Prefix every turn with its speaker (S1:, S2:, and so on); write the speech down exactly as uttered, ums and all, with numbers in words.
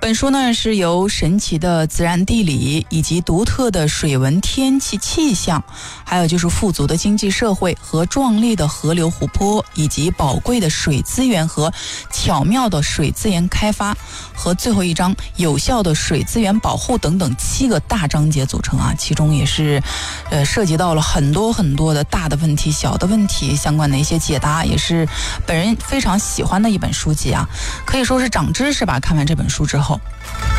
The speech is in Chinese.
S1: 本书呢是由神奇的自然地理以及独特的水文天气气象，还有就是富足的经济社会和壮丽的河流湖泊，以及宝贵的水资源和巧妙的水资源开发，和最后一章有效的水资源保护等等七个大章节组成啊，其中也是呃涉及到了很多很多的大的问题、小的问题相关的一些解答，也是本人非常喜欢的一本书籍啊，可以说是长知识吧。看完这本书之后。